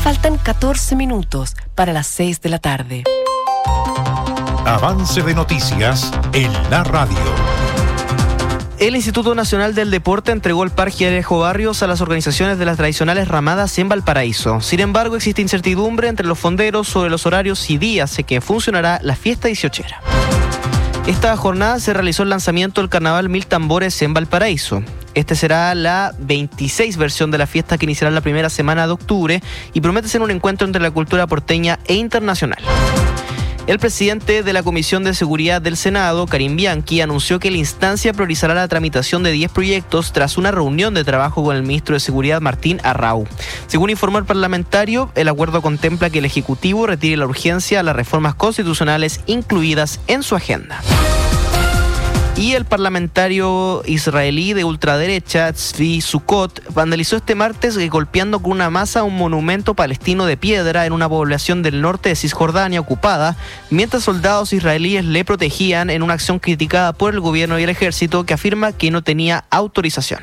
Faltan 14 minutos para las 6 de la tarde. Avance de noticias en la radio. El Instituto Nacional del Deporte entregó el Parque Alejo Barrios a las organizaciones de las tradicionales ramadas en Valparaíso. Sin embargo, existe incertidumbre entre los fonderos sobre los horarios y días en que funcionará la fiesta 18era. Esta jornada se realizó el lanzamiento del Carnaval Mil Tambores en Valparaíso. Este será la 26 versión de la fiesta que iniciará la primera semana de octubre y promete ser un encuentro entre la cultura porteña e internacional. El presidente de la Comisión de Seguridad del Senado, Karim Bianchi, anunció que la instancia priorizará la tramitación de 10 proyectos tras una reunión de trabajo con el ministro de Seguridad, Martín Arrau. Según informó el parlamentario, el acuerdo contempla que el Ejecutivo retire la urgencia a las reformas constitucionales incluidas en su agenda. Y el parlamentario israelí de ultraderecha, Tzvi Sukkot, vandalizó este martes golpeando con una masa un monumento palestino de piedra en una población del norte de Cisjordania ocupada, mientras soldados israelíes le protegían en una acción criticada por el gobierno y el ejército que afirma que no tenía autorización.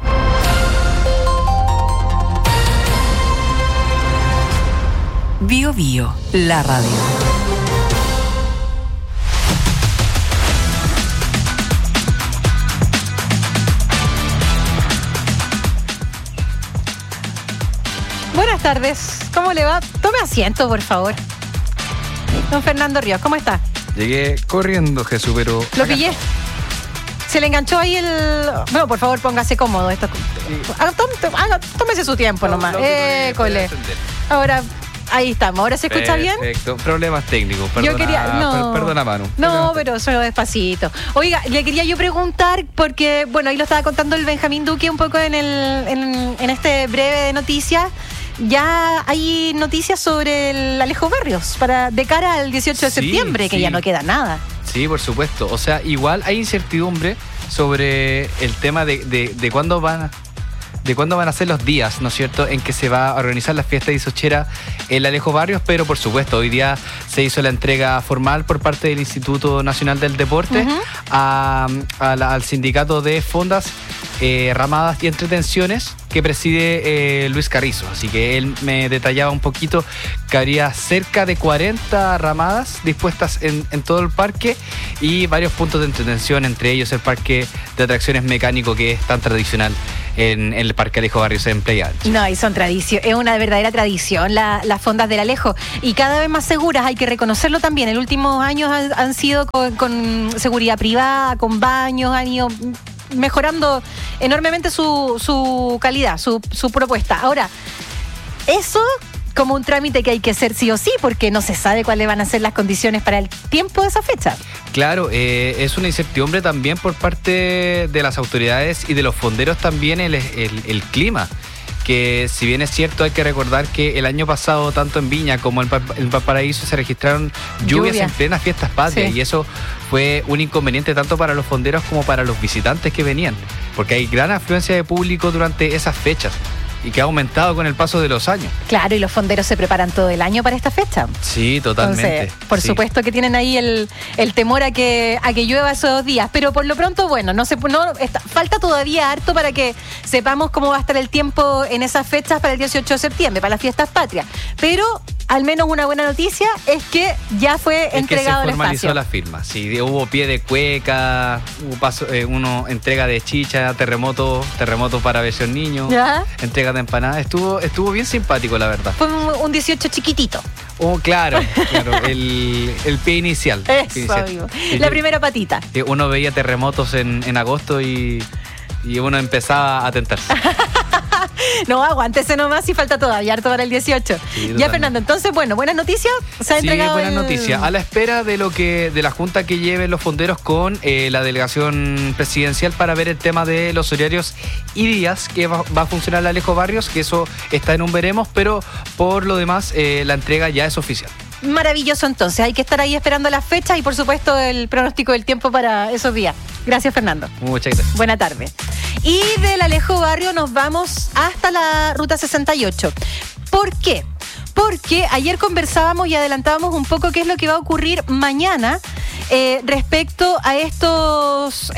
Bio Bio, la radio. Buenas tardes, ¿cómo le va? Tome asiento, por favor. Don Fernando Ríos, ¿cómo está? Llegué corriendo, Jesús, pero... Lo pillé. Se le enganchó ahí el... Bueno, por favor, póngase cómodo. Esto... Tómese su tiempo nomás. École. Ahora, ahí estamos. ¿Ahora se escucha bien? Perfecto. Problemas técnicos. Yo quería... Perdona, Manu. No, pero solo despacito. Oiga, le quería yo preguntar, porque, bueno, ahí lo estaba contando el Benjamín Duque un poco en este breve de noticias. Ya hay noticias sobre el Alejo Barrios de cara al 18 de septiembre, que ya no queda nada. Sí, por supuesto. O sea, igual hay incertidumbre sobre el tema de cuándo van a ser los días, ¿no es cierto?, en que se va a organizar la fiesta 18era en Alejo Barrios, pero por supuesto, hoy día se hizo la entrega formal por parte del Instituto Nacional del Deporte al sindicato de fondas, ramadas y entretenciones que preside Luis Carrizo. Así que él me detallaba un poquito que habría cerca de 40 ramadas dispuestas en todo el parque y varios puntos de entretención, entre ellos el parque de atracciones mecánico que es tan tradicional en el Parque Alejo Barrios en Playa Ancha. No, y son tradición, es una verdadera tradición las fondas del Alejo, y cada vez más seguras, hay que reconocerlo también. En los últimos años han sido con seguridad privada, con baños, han ido mejorando enormemente su calidad, su propuesta. Ahora, eso como un trámite que hay que hacer sí o sí, porque no se sabe cuáles van a ser las condiciones para el tiempo de esa fecha. Claro, es una incertidumbre también por parte de las autoridades y de los fonderos también el clima. Que si bien es cierto, hay que recordar que el año pasado, tanto en Viña como en Valparaíso, se registraron lluvias en plenas fiestas patrias, y eso fue un inconveniente tanto para los fonderos como para los visitantes que venían, porque hay gran afluencia de público durante esas fechas y que ha aumentado con el paso de los años. Claro, y los fonderos se preparan todo el año para esta fecha. Sí, totalmente. Entonces, por supuesto que tienen ahí el temor a que llueva esos 2 días, pero por lo pronto, bueno, falta todavía harto para que sepamos cómo va a estar el tiempo en esas fechas para el 18 de septiembre, para las fiestas patrias. Pero al menos una buena noticia es que ya fue entregado el espacio. Se formalizó la firma. Sí, hubo pie de cueca, hubo entrega de chicha, terremoto para besos niños, entrega de empanadas. Estuvo bien simpático, la verdad. Fue un 18 chiquitito. Oh, claro, el pie inicial. Eso, amigo. La primera patita. Uno veía terremotos en agosto y uno empezaba a tentarse. No, aguántese nomás, si falta todavía harto para el 18. Sí, ya, Fernando, entonces, bueno, buenas noticias. Se ha entregado. Sí, buenas noticias. A la espera de la junta que lleven los fonderos con la delegación presidencial para ver el tema de los horarios y días que va a funcionar el Alejo Barrios, que eso está en un veremos, pero por lo demás, la entrega ya es oficial. Maravilloso, entonces. Hay que estar ahí esperando las fechas y, por supuesto, el pronóstico del tiempo para esos días. Gracias, Fernando. Muchas gracias. Buena tarde. Y del Alejo Barrio nos vamos hasta la Ruta 68. ¿Por qué? Porque ayer conversábamos y adelantábamos un poco qué es lo que va a ocurrir mañana respecto a estos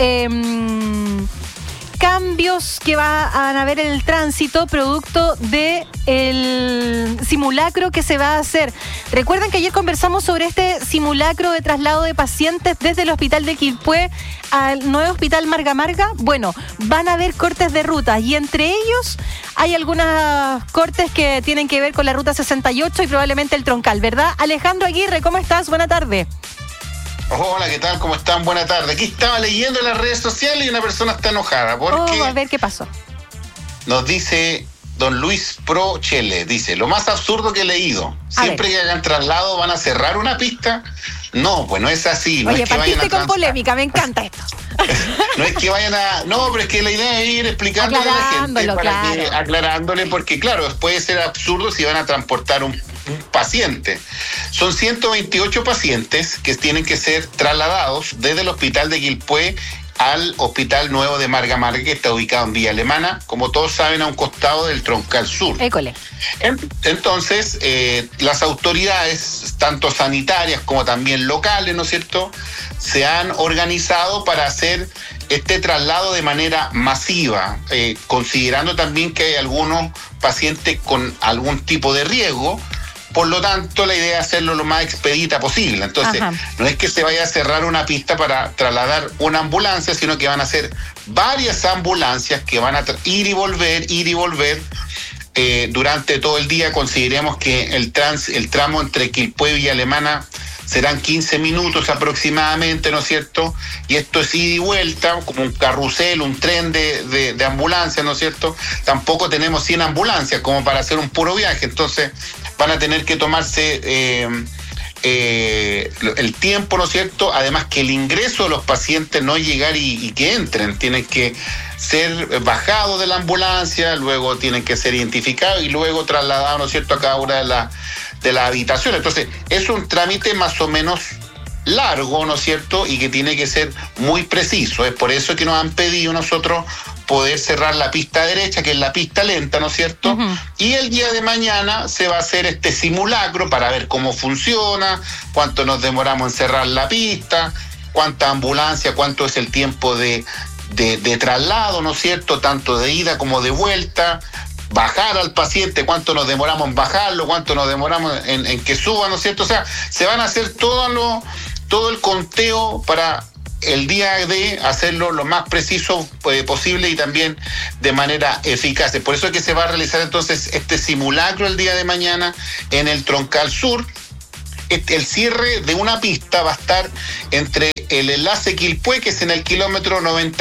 cambios que van a haber en el tránsito producto de simulacro que se va a hacer. Recuerden que ayer conversamos sobre este simulacro de traslado de pacientes desde el hospital de Quilpué al nuevo hospital Marga Marga. Bueno, van a haber cortes de ruta y entre ellos hay algunos cortes que tienen que ver con la ruta 68 y probablemente el troncal, ¿verdad? Alejandro Aguirre, ¿cómo estás? Buena tarde. Hola, ¿qué tal? ¿Cómo están? Buena tarde. Aquí estaba leyendo en las redes sociales y una persona está enojada porque a ver qué pasó. Nos dice don Luis Pro Chele, dice, lo más absurdo que he leído, siempre que hagan traslado van a cerrar una pista. No, pues no es así. No. Oye, es que vayan a con polémica, me encanta esto. No es que vayan a... No, pero es que la idea es ir explicándole a la gente, aclarándole, porque claro, puede ser absurdo si van a transportar un paciente. Son 128 pacientes que tienen que ser trasladados desde el hospital de Quilpué al Hospital Nuevo de Marga Marga, que está ubicado en Villa Alemana, como todos saben, a un costado del Troncal Sur. École. Entonces, las autoridades, tanto sanitarias como también locales, ¿no es cierto?, se han organizado para hacer este traslado de manera masiva, considerando también que hay algunos pacientes con algún tipo de riesgo. Por lo tanto, la idea es hacerlo lo más expedita posible. Entonces, no es que se vaya a cerrar una pista para trasladar una ambulancia, sino que van a ser varias ambulancias que van a ir y volver durante todo el día. Consideremos que el tramo entre Quilpué y Villa Alemana serán 15 minutos aproximadamente, ¿no es cierto? Y esto es ida y vuelta, como un carrusel, un tren de ambulancias, ¿no es cierto? Tampoco tenemos 100 ambulancias como para hacer un puro viaje, entonces van a tener que tomarse el tiempo, ¿no es cierto? Además que el ingreso de los pacientes no es llegar y que entren, tienen que ser bajados de la ambulancia, luego tienen que ser identificados y luego trasladados, ¿no es cierto?, a cada una de las habitaciones. Entonces, es un trámite más o menos largo, ¿no es cierto?, y que tiene que ser muy preciso. Es por eso que nos han pedido nosotros poder cerrar la pista derecha, que es la pista lenta, ¿no es cierto? Y el día de mañana se va a hacer este simulacro para ver cómo funciona, cuánto nos demoramos en cerrar la pista, cuánta ambulancia, cuánto es el tiempo de traslado, ¿no es cierto?, tanto de ida como de vuelta, bajar al paciente, cuánto nos demoramos en bajarlo, cuánto nos demoramos en que suba, ¿no es cierto? O sea, se van a hacer todo el conteo para el día de hacerlo lo más preciso posible y también de manera eficaz. Por eso es que se va a realizar entonces este simulacro el día de mañana en el Troncal Sur. El cierre de una pista va a estar entre el enlace Quilpué, que es en el kilómetro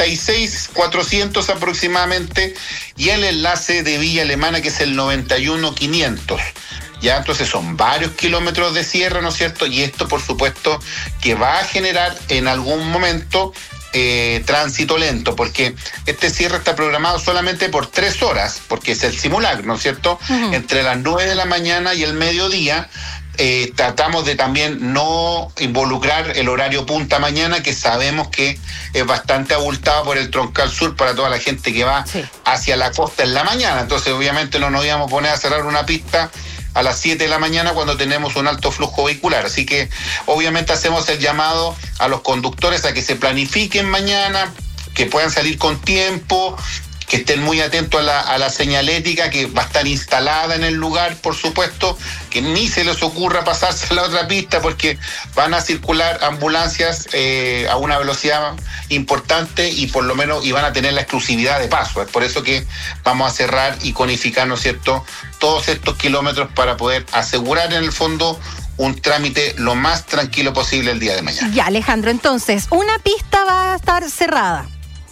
96,400 aproximadamente, y el enlace de Villa Alemana, que es el 91,500. Ya, entonces son varios kilómetros de cierre, ¿no es cierto? Y esto, por supuesto, que va a generar en algún momento tránsito lento, porque este cierre está programado solamente por 3 horas, porque es el simulacro, ¿no es cierto? Entre las 9 de la mañana y el mediodía. Tratamos de también no involucrar el horario punta mañana, que sabemos que es bastante abultado por el Troncal Sur para toda la gente que va hacia la costa en la mañana. Entonces, obviamente, no nos íbamos a poner a cerrar una pista a las 7 de la mañana cuando tenemos un alto flujo vehicular. Así que, obviamente, hacemos el llamado a los conductores a que se planifiquen mañana, que puedan salir con tiempo, que estén muy atentos a la señalética que va a estar instalada en el lugar, por supuesto, que ni se les ocurra pasarse a la otra pista porque van a circular ambulancias a una velocidad importante y por lo menos van a tener la exclusividad de paso. Es por eso que vamos a cerrar y conificar, ¿no es cierto?, todos estos kilómetros para poder asegurar en el fondo un trámite lo más tranquilo posible el día de mañana. Ya, Alejandro, entonces, una pista va a estar cerrada.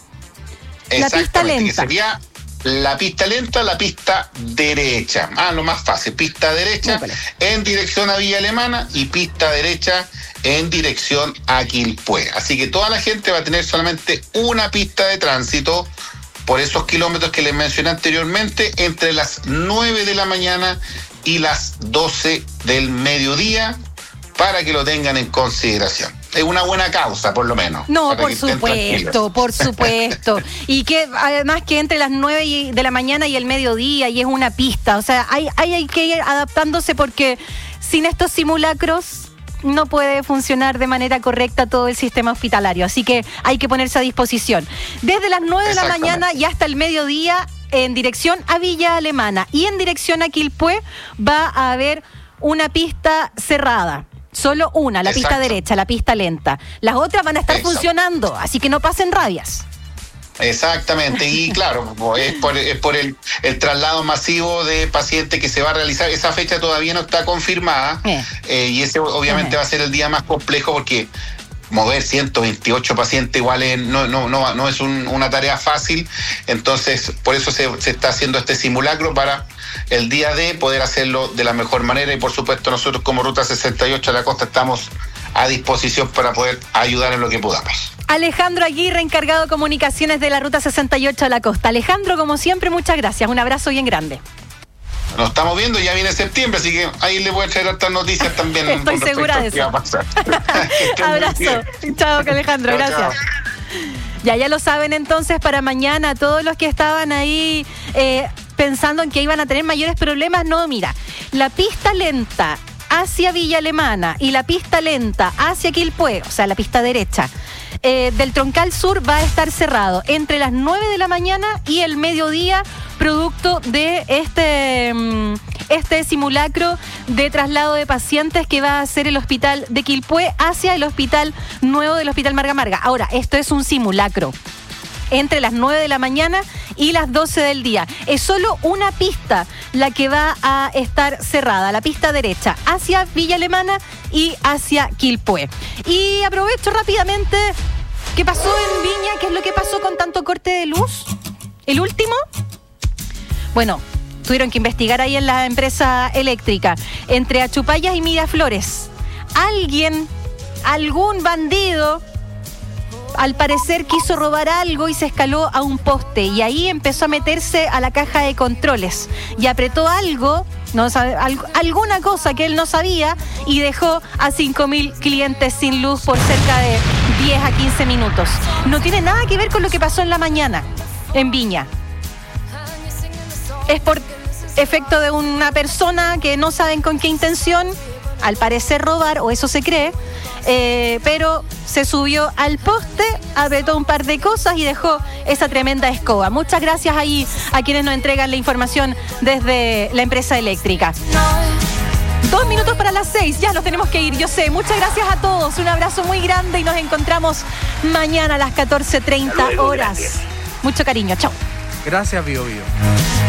La pista lenta. Que sería la pista lenta, la pista derecha. Lo más fácil, pista derecha en dirección a Villa Alemana y pista derecha en dirección a Quilpué. Así que toda la gente va a tener solamente una pista de tránsito por esos kilómetros que les mencioné anteriormente, entre las 9 de la mañana y las 12 del mediodía, para que lo tengan en consideración. Es una buena causa, por lo menos. No, por supuesto. Y que además que entre las 9 de la mañana y el mediodía, y es una pista. O sea, hay que ir adaptándose, porque sin estos simulacros no puede funcionar de manera correcta todo el sistema hospitalario. Así que hay que ponerse a disposición. Desde las 9 de la mañana y hasta el mediodía, en dirección a Villa Alemana y en dirección a Quilpué va a haber una pista cerrada. Solo una, la pista derecha, la pista lenta. Las otras van a estar funcionando, así que no pasen rabias. Exactamente, y claro, es por el traslado masivo de pacientes que se va a realizar. Esa fecha todavía no está confirmada, y ese obviamente va a ser el día más complejo, porque mover 128 pacientes igual no es una tarea fácil. Entonces, por eso se está haciendo este simulacro, para el día de poder hacerlo de la mejor manera. Y por supuesto, nosotros como Ruta 68 a la Costa estamos a disposición para poder ayudar en lo que podamos. Alejandro Aguirre, encargado de comunicaciones de la Ruta 68 a la Costa. Alejandro, como siempre, muchas gracias. Un abrazo bien grande. Nos estamos viendo, ya viene septiembre, así que ahí le voy a traer otras noticias también. Estoy segura de eso. Abrazo. Chao, Alejandro, gracias. Chao. Ya lo saben entonces, para mañana, todos los que estaban ahí pensando en que iban a tener mayores problemas, no, mira, la pista lenta hacia Villa Alemana y la pista lenta hacia Quilpué, o sea, la pista derecha, del Troncal Sur va a estar cerrado entre las 9 de la mañana y el mediodía, producto de este simulacro de traslado de pacientes que va a hacer el hospital de Quilpué hacia el hospital nuevo del Hospital Marga Marga. Ahora, esto es un simulacro entre las 9 de la mañana y las 12 del día. Es solo una pista la que va a estar cerrada, la pista derecha, hacia Villa Alemana y hacia Quilpué. Y aprovecho rápidamente, ¿qué pasó en Viña? ¿Qué es lo que pasó con tanto corte de luz? ¿El último? Bueno, tuvieron que investigar ahí en la empresa eléctrica, entre Achupayas y Miraflores. Algún bandido, al parecer quiso robar algo y se escaló a un poste, y ahí empezó a meterse a la caja de controles y apretó algo, alguna cosa que él no sabía, y dejó a 5.000 clientes sin luz por cerca de 10 a 15 minutos. No tiene nada que ver con lo que pasó en la mañana en Viña. Es por efecto de una persona que no saben con qué intención, al parecer robar, o eso se cree, pero se subió al poste, apretó un par de cosas y dejó esa tremenda escoba. Muchas gracias ahí a quienes nos entregan la información desde la empresa eléctrica. 2 minutos para las 6, ya nos tenemos que ir, yo sé. Muchas gracias a todos, un abrazo muy grande y nos encontramos mañana a las 14:30 horas. Mucho cariño, chao. Gracias, Bio Bio.